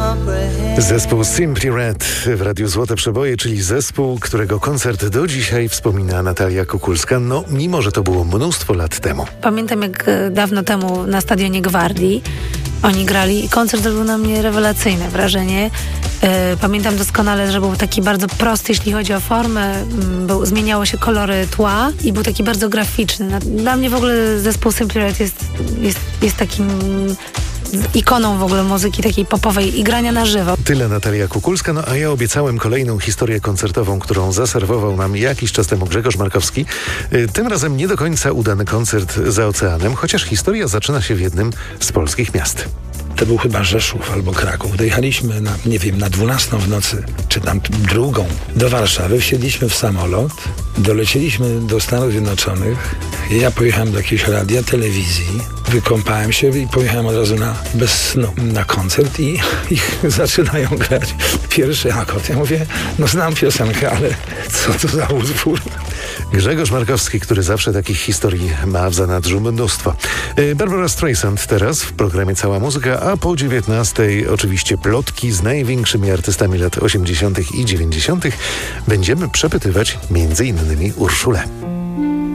Zespół Simply Red w Radiu Złote Przeboje, czyli zespół, którego koncert do dzisiaj wspomina Natalia Kukulska, mimo że to było mnóstwo lat temu. Pamiętam, jak dawno temu na stadionie Gwardii oni grali i koncert zrobił na mnie rewelacyjne wrażenie. Pamiętam doskonale, że był taki bardzo prosty, jeśli chodzi o formę. Zmieniało się kolory tła i był taki bardzo graficzny. Dla mnie w ogóle zespół Simply Red jest takim ikoną w ogóle muzyki takiej popowej i grania na żywo. Tyle Natalia Kukulska, a ja obiecałem kolejną historię koncertową, którą zaserwował nam jakiś czas temu Grzegorz Markowski. Tym razem nie do końca udany koncert za oceanem, chociaż historia zaczyna się w jednym z polskich miast. To był chyba Rzeszów albo Kraków. Dojechaliśmy na 12 w nocy, czy tam drugą, do Warszawy. Wsiedliśmy w samolot, dolecieliśmy do Stanów Zjednoczonych. Ja pojechałem do jakiegoś radia, telewizji, wykąpałem się i pojechałem od razu bez snu na koncert i zaczynają grać pierwszy akord. Ja mówię, znam piosenkę, ale co to za utwór? Grzegorz Markowski, który zawsze takich historii ma w zanadrzu mnóstwo. Barbara Streisand teraz w programie Cała Muzyka, a po 19:00 oczywiście plotki z największymi artystami lat 80. i 90. Będziemy przepytywać m.in. Urszulę.